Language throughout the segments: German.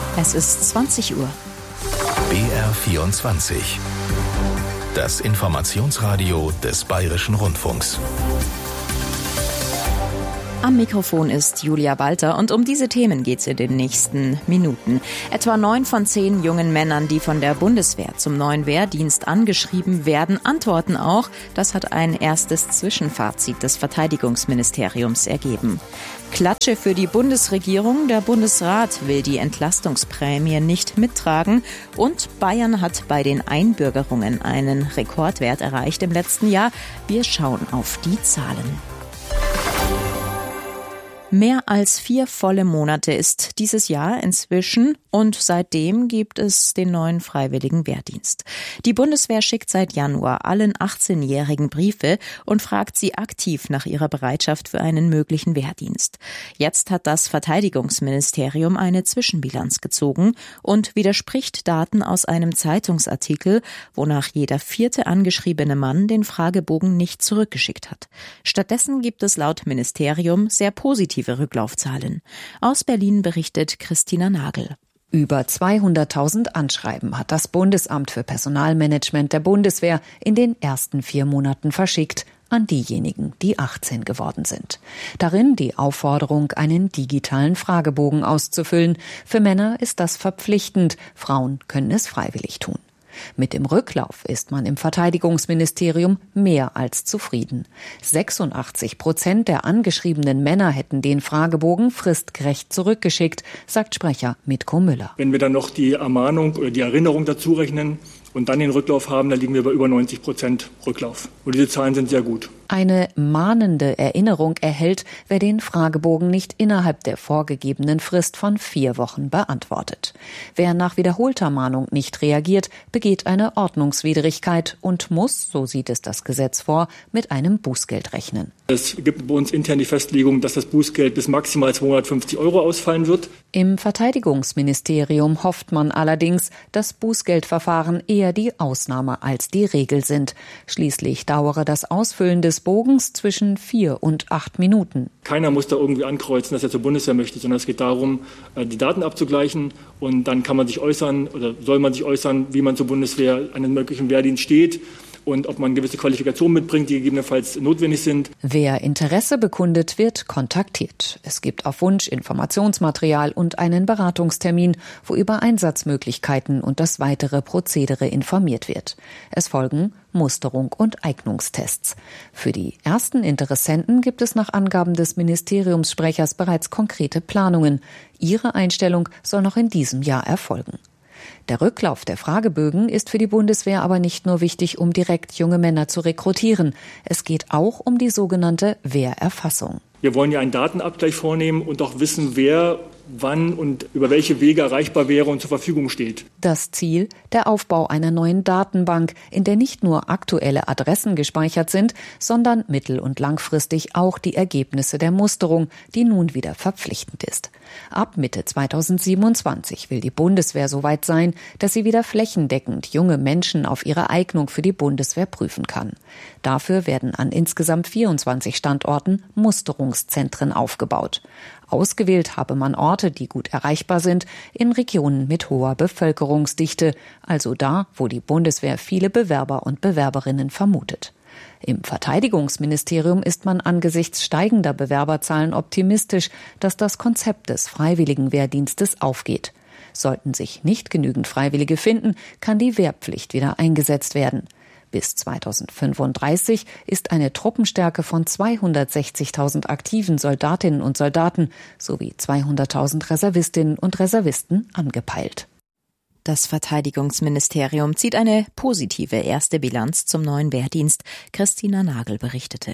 Es ist 20 Uhr. BR24. Das Informationsradio des Bayerischen Rundfunks. Am Mikrofon ist Julia Walter und um diese Themen geht es in den nächsten Minuten. Etwa 9 von 10 jungen Männern, die von der Bundeswehr zum neuen Wehrdienst angeschrieben werden, antworten auch. Das hat ein erstes Zwischenfazit des Verteidigungsministeriums ergeben. Klatsche für die Bundesregierung. Der Bundesrat will die Entlastungsprämie nicht mittragen. Und Bayern hat bei den Einbürgerungen einen Rekordwert erreicht im letzten Jahr. Wir schauen auf die Zahlen. Mehr als 4 volle Monate ist dieses Jahr inzwischen und seitdem gibt es den neuen freiwilligen Wehrdienst. Die Bundeswehr schickt seit Januar allen 18-Jährigen Briefe und fragt sie aktiv nach ihrer Bereitschaft für einen möglichen Wehrdienst. Jetzt hat das Verteidigungsministerium eine Zwischenbilanz gezogen und widerspricht Daten aus einem Zeitungsartikel, wonach jeder 4. angeschriebene Mann den Fragebogen nicht zurückgeschickt hat. Stattdessen gibt es laut Ministerium sehr positive Rücklaufzahlen. Aus Berlin berichtet Christina Nagel. Über 200.000 Anschreiben hat das Bundesamt für Personalmanagement der Bundeswehr in den ersten 4 Monaten verschickt an diejenigen, die 18 geworden sind. Darin die Aufforderung, einen digitalen Fragebogen auszufüllen. Für Männer ist das verpflichtend, Frauen können es freiwillig tun. Mit dem Rücklauf ist man im Verteidigungsministerium mehr als zufrieden. 86% der angeschriebenen Männer hätten den Fragebogen fristgerecht zurückgeschickt, sagt Sprecher Mitko Müller. Wenn wir dann noch die Ermahnung oder die Erinnerung dazu rechnen und dann den Rücklauf haben, dann liegen wir bei über 90% Rücklauf. Und diese Zahlen sind sehr gut. Eine mahnende Erinnerung erhält, wer den Fragebogen nicht innerhalb der vorgegebenen Frist von 4 Wochen beantwortet. Wer nach wiederholter Mahnung nicht reagiert, begeht eine Ordnungswidrigkeit und muss, so sieht es das Gesetz vor, mit einem Bußgeld rechnen. Es gibt bei uns intern die Festlegung, dass das Bußgeld bis maximal 250 € ausfallen wird. Im Verteidigungsministerium hofft man allerdings, dass Bußgeldverfahren eher die Ausnahme als die Regel sind. Schließlich dauere das Ausfüllen des Bogens zwischen 4 und 8 Minuten. Keiner muss da irgendwie ankreuzen, dass er zur Bundeswehr möchte, sondern es geht darum, die Daten abzugleichen und dann kann man sich äußern oder soll man sich äußern, wie man zur Bundeswehr einen möglichen Wehrdienst steht. Und ob man gewisse Qualifikationen mitbringt, die gegebenenfalls notwendig sind. Wer Interesse bekundet, wird kontaktiert. Es gibt auf Wunsch Informationsmaterial und einen Beratungstermin, wo über Einsatzmöglichkeiten und das weitere Prozedere informiert wird. Es folgen Musterung und Eignungstests. Für die ersten Interessenten gibt es nach Angaben des Ministeriumssprechers bereits konkrete Planungen. Ihre Einstellung soll noch in diesem Jahr erfolgen. Der Rücklauf der Fragebögen ist für die Bundeswehr aber nicht nur wichtig, um direkt junge Männer zu rekrutieren. Es geht auch um die sogenannte Wehrerfassung. Wir wollen ja einen Datenabgleich vornehmen und auch wissen, wer wann und über welche Wege erreichbar wäre und zur Verfügung steht. Das Ziel, der Aufbau einer neuen Datenbank, in der nicht nur aktuelle Adressen gespeichert sind, sondern mittel- und langfristig auch die Ergebnisse der Musterung, die nun wieder verpflichtend ist. Ab Mitte 2027 will die Bundeswehr so weit sein, dass sie wieder flächendeckend junge Menschen auf ihre Eignung für die Bundeswehr prüfen kann. Dafür werden an insgesamt 24 Standorten Musterungszentren aufgebaut. Ausgewählt habe man Orte, die gut erreichbar sind, in Regionen mit hoher Bevölkerungsdichte, also da, wo die Bundeswehr viele Bewerber und Bewerberinnen vermutet. Im Verteidigungsministerium ist man angesichts steigender Bewerberzahlen optimistisch, dass das Konzept des freiwilligen Wehrdienstes aufgeht. Sollten sich nicht genügend Freiwillige finden, kann die Wehrpflicht wieder eingesetzt werden. Bis 2035 ist eine Truppenstärke von 260.000 aktiven Soldatinnen und Soldaten sowie 200.000 Reservistinnen und Reservisten angepeilt. Das Verteidigungsministerium zieht eine positive erste Bilanz zum neuen Wehrdienst. Christina Nagel berichtete.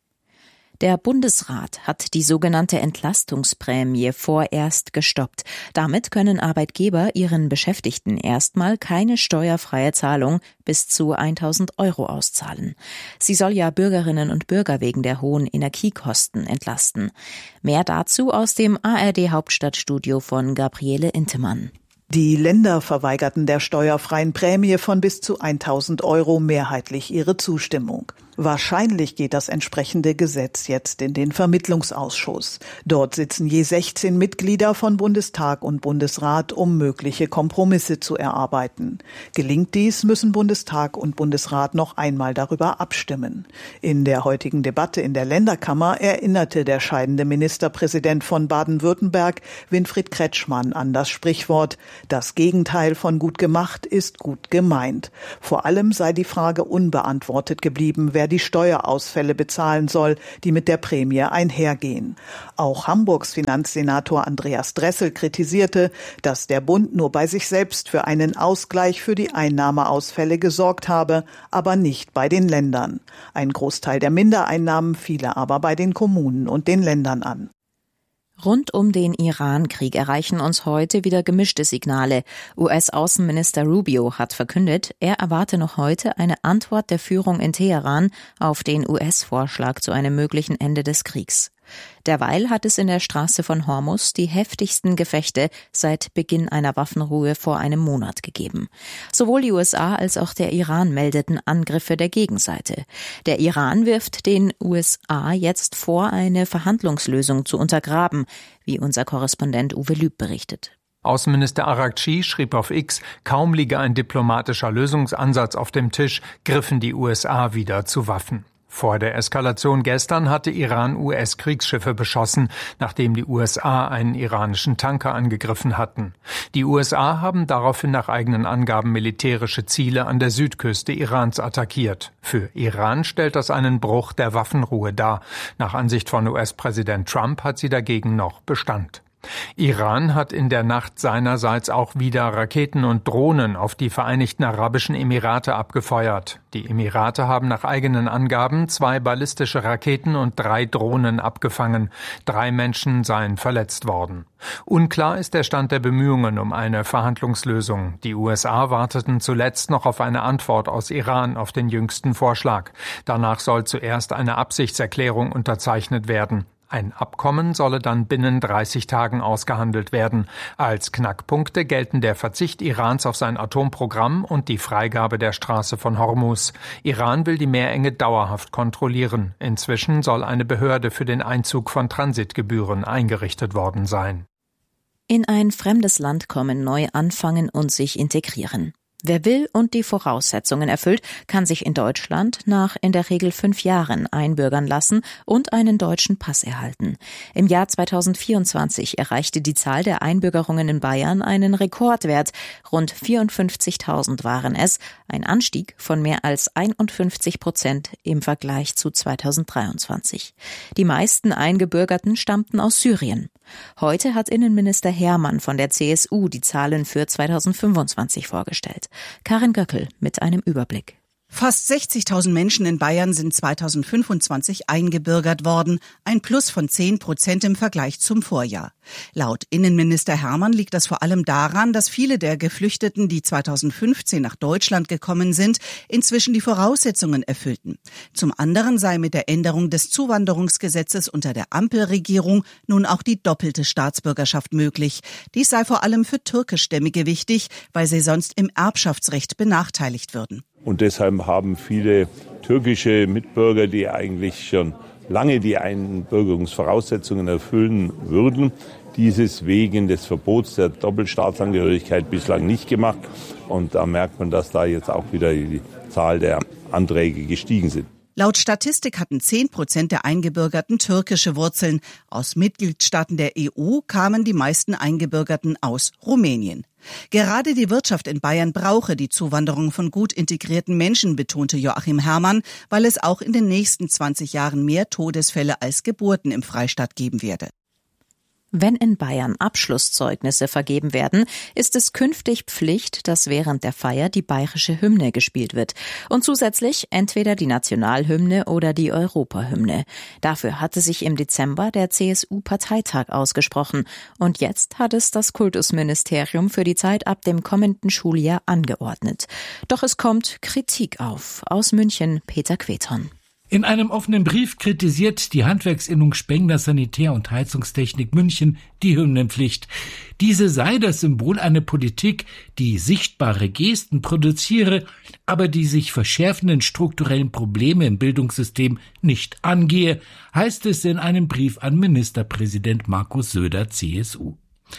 Der Bundesrat hat die sogenannte Entlastungsprämie vorerst gestoppt. Damit können Arbeitgeber ihren Beschäftigten erstmal keine steuerfreie Zahlung bis zu 1.000 € auszahlen. Sie soll ja Bürgerinnen und Bürger wegen der hohen Energiekosten entlasten. Mehr dazu aus dem ARD-Hauptstadtstudio von Gabriele Intemann. Die Länder verweigerten der steuerfreien Prämie von bis zu 1.000 € mehrheitlich ihre Zustimmung. Wahrscheinlich geht das entsprechende Gesetz jetzt in den Vermittlungsausschuss. Dort sitzen je 16 Mitglieder von Bundestag und Bundesrat, um mögliche Kompromisse zu erarbeiten. Gelingt dies, müssen Bundestag und Bundesrat noch einmal darüber abstimmen. In der heutigen Debatte in der Länderkammer erinnerte der scheidende Ministerpräsident von Baden-Württemberg, Winfried Kretschmann, an das Sprichwort: Das Gegenteil von gut gemacht ist gut gemeint. Vor allem sei die Frage unbeantwortet geblieben, wer die Steuerausfälle bezahlen soll, die mit der Prämie einhergehen. Auch Hamburgs Finanzsenator Andreas Dressel kritisierte, dass der Bund nur bei sich selbst für einen Ausgleich für die Einnahmeausfälle gesorgt habe, aber nicht bei den Ländern. Ein Großteil der Mindereinnahmen fiele aber bei den Kommunen und den Ländern an. Rund um den Iran-Krieg erreichen uns heute wieder gemischte Signale. US-Außenminister Rubio hat verkündet, er erwarte noch heute eine Antwort der Führung in Teheran auf den US-Vorschlag zu einem möglichen Ende des Kriegs. Derweil hat es in der Straße von Hormuz die heftigsten Gefechte seit Beginn einer Waffenruhe vor einem Monat gegeben. Sowohl die USA als auch der Iran meldeten Angriffe der Gegenseite. Der Iran wirft den USA jetzt vor, eine Verhandlungslösung zu untergraben, wie unser Korrespondent Uwe Lüb berichtet. Außenminister Araghchi schrieb auf X, kaum liege ein diplomatischer Lösungsansatz auf dem Tisch, griffen die USA wieder zu Waffen. Vor der Eskalation gestern hatte Iran US-Kriegsschiffe beschossen, nachdem die USA einen iranischen Tanker angegriffen hatten. Die USA haben daraufhin nach eigenen Angaben militärische Ziele an der Südküste Irans attackiert. Für Iran stellt das einen Bruch der Waffenruhe dar. Nach Ansicht von US-Präsident Trump hat sie dagegen noch Bestand. Iran hat in der Nacht seinerseits auch wieder Raketen und Drohnen auf die Vereinigten Arabischen Emirate abgefeuert. Die Emirate haben nach eigenen Angaben 2 ballistische Raketen und 3 Drohnen abgefangen. 3 Menschen seien verletzt worden. Unklar ist der Stand der Bemühungen um eine Verhandlungslösung. Die USA warteten zuletzt noch auf eine Antwort aus Iran auf den jüngsten Vorschlag. Danach soll zuerst eine Absichtserklärung unterzeichnet werden. Ein Abkommen solle dann binnen 30 Tagen ausgehandelt werden. Als Knackpunkte gelten der Verzicht Irans auf sein Atomprogramm und die Freigabe der Straße von Hormuz. Iran will die Meerenge dauerhaft kontrollieren. Inzwischen soll eine Behörde für den Einzug von Transitgebühren eingerichtet worden sein. In ein fremdes Land kommen, neu anfangen und sich integrieren. Wer will und die Voraussetzungen erfüllt, kann sich in Deutschland nach in der Regel 5 Jahren einbürgern lassen und einen deutschen Pass erhalten. Im Jahr 2024 erreichte die Zahl der Einbürgerungen in Bayern einen Rekordwert. Rund 54.000 waren es, ein Anstieg von mehr als 51% im Vergleich zu 2023. Die meisten Eingebürgerten stammten aus Syrien. Heute hat Innenminister Hermann von der CSU die Zahlen für 2025 vorgestellt. Karin Göckel mit einem Überblick. Fast 60.000 Menschen in Bayern sind 2025 eingebürgert worden, ein Plus von 10% im Vergleich zum Vorjahr. Laut Innenminister Hermann liegt das vor allem daran, dass viele der Geflüchteten, die 2015 nach Deutschland gekommen sind, inzwischen die Voraussetzungen erfüllten. Zum anderen sei mit der Änderung des Zuwanderungsgesetzes unter der Ampelregierung nun auch die doppelte Staatsbürgerschaft möglich. Dies sei vor allem für Türkischstämmige wichtig, weil sie sonst im Erbschaftsrecht benachteiligt würden. Und deshalb haben viele türkische Mitbürger, die eigentlich schon lange die Einbürgerungsvoraussetzungen erfüllen würden, dieses wegen des Verbots der Doppelstaatsangehörigkeit bislang nicht gemacht. Und da merkt man, dass da jetzt auch wieder die Zahl der Anträge gestiegen sind. Laut Statistik hatten 10% der Eingebürgerten türkische Wurzeln. Aus Mitgliedstaaten der EU kamen die meisten Eingebürgerten aus Rumänien. Gerade die Wirtschaft in Bayern brauche die Zuwanderung von gut integrierten Menschen, betonte Joachim Herrmann, weil es auch in den nächsten 20 Jahren mehr Todesfälle als Geburten im Freistaat geben werde. Wenn in Bayern Abschlusszeugnisse vergeben werden, ist es künftig Pflicht, dass während der Feier die bayerische Hymne gespielt wird und zusätzlich entweder die Nationalhymne oder die Europahymne. Dafür hatte sich im Dezember der CSU-Parteitag ausgesprochen und jetzt hat es das Kultusministerium für die Zeit ab dem kommenden Schuljahr angeordnet. Doch es kommt Kritik auf. Aus München Peter Queton. In einem offenen Brief kritisiert die Handwerksinnung Spengler Sanitär- und Heizungstechnik München die Hymnenpflicht. Diese sei das Symbol einer Politik, die sichtbare Gesten produziere, aber die sich verschärfenden strukturellen Probleme im Bildungssystem nicht angehe, heißt es in einem Brief an Ministerpräsident Markus Söder, CSU.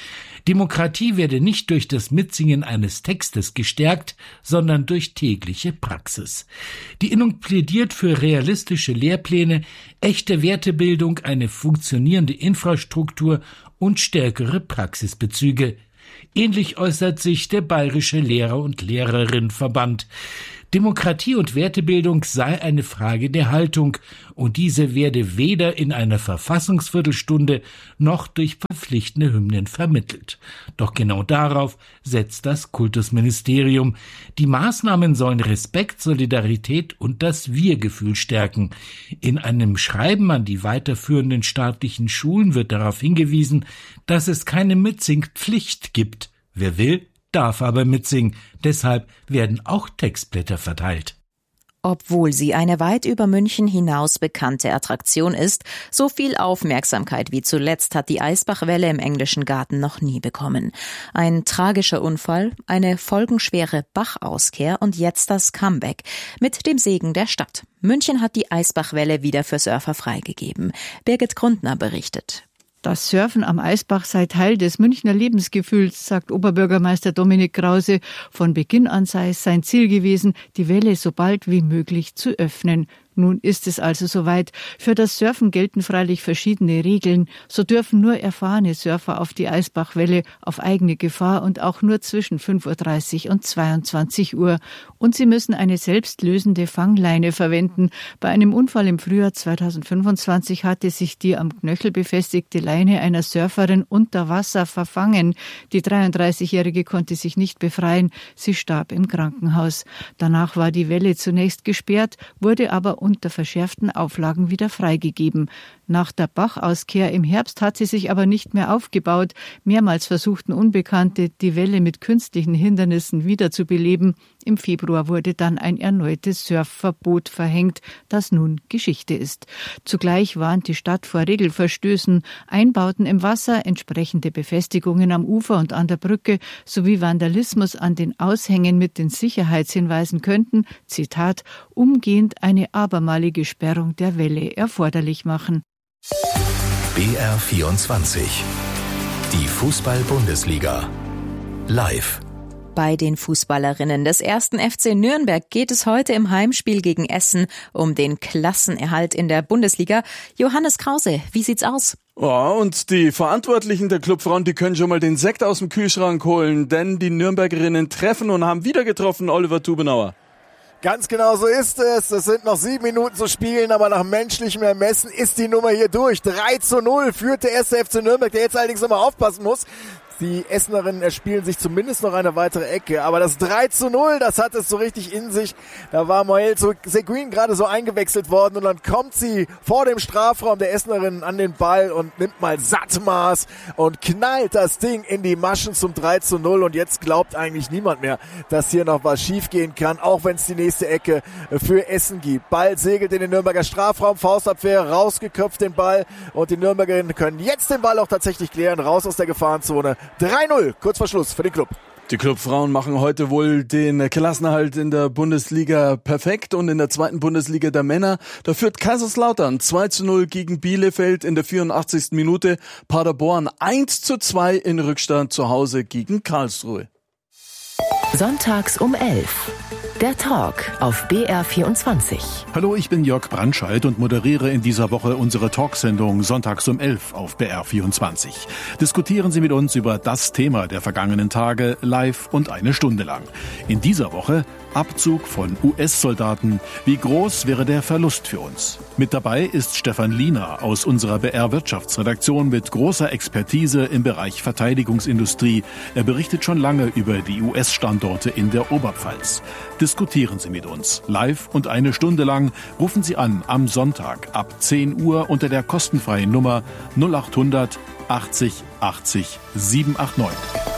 Demokratie werde nicht durch das Mitsingen eines Textes gestärkt, sondern durch tägliche Praxis. Die Innung plädiert für realistische Lehrpläne, echte Wertebildung, eine funktionierende Infrastruktur und stärkere Praxisbezüge. Ähnlich äußert sich der Bayerische Lehrer- und Lehrerinnenverband. Demokratie und Wertebildung sei eine Frage der Haltung, und diese werde weder in einer Verfassungsviertelstunde noch durch verpflichtende Hymnen vermittelt. Doch genau darauf setzt das Kultusministerium. Die Maßnahmen sollen Respekt, Solidarität und das Wir-Gefühl stärken. In einem Schreiben an die weiterführenden staatlichen Schulen wird darauf hingewiesen, dass es keine Mitsingpflicht gibt. Wer will, darf aber mitsingen. Deshalb werden auch Textblätter verteilt. Obwohl sie eine weit über München hinaus bekannte Attraktion ist, so viel Aufmerksamkeit wie zuletzt hat die Eisbachwelle im Englischen Garten noch nie bekommen. Ein tragischer Unfall, eine folgenschwere Bachaukehr und jetzt das Comeback mit dem Segen der Stadt. München hat die Eisbachwelle wieder für Surfer freigegeben. Birgit Grundner berichtet. Das Surfen am Eisbach sei Teil des Münchner Lebensgefühls, sagt Oberbürgermeister Dominik Krause. Von Beginn an sei es sein Ziel gewesen, die Welle so bald wie möglich zu öffnen. Nun ist es also soweit. Für das Surfen gelten freilich verschiedene Regeln. So dürfen nur erfahrene Surfer auf die Eisbachwelle auf eigene Gefahr und auch nur zwischen 5.30 Uhr und 22 Uhr. Und sie müssen eine selbstlösende Fangleine verwenden. Bei einem Unfall im Frühjahr 2025 hatte sich die am Knöchel befestigte Leine einer Surferin unter Wasser verfangen. Die 33-Jährige konnte sich nicht befreien. Sie starb im Krankenhaus. Danach war die Welle zunächst gesperrt, wurde aber unter verschärften Auflagen wieder freigegeben. Nach der Bachauskehr im Herbst hat sie sich aber nicht mehr aufgebaut. Mehrmals versuchten Unbekannte, die Welle mit künstlichen Hindernissen wiederzubeleben. Im Februar wurde dann ein erneutes Surfverbot verhängt, das nun Geschichte ist. Zugleich warnt die Stadt vor Regelverstößen, Einbauten im Wasser, entsprechende Befestigungen am Ufer und an der Brücke sowie Vandalismus an den Aushängen mit den Sicherheitshinweisen könnten, Zitat, umgehend eine abermalige Sperrung der Welle erforderlich machen. BR24. Die Fußball-Bundesliga. Live. Bei den Fußballerinnen des 1. FC Nürnberg geht es heute im Heimspiel gegen Essen um den Klassenerhalt in der Bundesliga. Johannes Krause, wie sieht's aus? Ja, und die Verantwortlichen der Clubfrauen, die können schon mal den Sekt aus dem Kühlschrank holen, denn die Nürnbergerinnen treffen und haben wieder getroffen, Oliver Tubenauer. Ganz genau so ist es. Es sind noch 7 Minuten zu spielen, aber nach menschlichem Ermessen ist die Nummer hier durch. 3:0 führt der 1. FC Nürnberg, der jetzt allerdings nochmal aufpassen muss. Die Essenerinnen erspielen sich zumindest noch eine weitere Ecke. Aber das 3:0, das hat es so richtig in sich. Da war Moel Seguin gerade so eingewechselt worden und dann kommt sie vor dem Strafraum der Essenerinnen an den Ball und nimmt mal Sattmaß und knallt das Ding in die Maschen zum 3:0. Und jetzt glaubt eigentlich niemand mehr, dass hier noch was schief gehen kann, auch wenn es die nächste Ecke für Essen gibt. Ball segelt in den Nürnberger Strafraum, Faustabwehr, rausgeköpft den Ball und die Nürnbergerinnen können jetzt den Ball auch tatsächlich klären, raus aus der Gefahrenzone. 3:0, kurz vor Schluss für den Club. Die Clubfrauen machen heute wohl den Klassenerhalt in der Bundesliga perfekt und in der 2. Bundesliga der Männer. Da führt Kaiserslautern 2:0 gegen Bielefeld in der 84. Minute. Paderborn 1:2 in Rückstand zu Hause gegen Karlsruhe. Sonntags um 11. Der Talk auf BR24. Hallo, ich bin Jörg Brandscheid und moderiere in dieser Woche unsere Talksendung Sonntags um 11 auf BR24. Diskutieren Sie mit uns über das Thema der vergangenen Tage live und eine Stunde lang. In dieser Woche Abzug von US-Soldaten. Wie groß wäre der Verlust für uns? Mit dabei ist Stefan Liener aus unserer BR-Wirtschaftsredaktion mit großer Expertise im Bereich Verteidigungsindustrie. Er berichtet schon lange über die US-Standorte in der Oberpfalz. Diskutieren Sie mit uns live und eine Stunde lang. Rufen Sie an am Sonntag ab 10 Uhr unter der kostenfreien Nummer 0800 80 80 789.